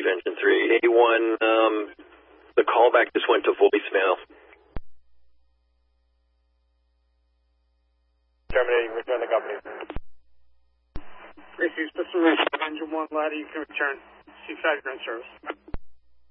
Steve, Engine 3. A1, the callback just went to voicemail. Terminating, return the company. Gracie, Pistol Ridge, Engine 1 ladder, you can return. C5, you're in service.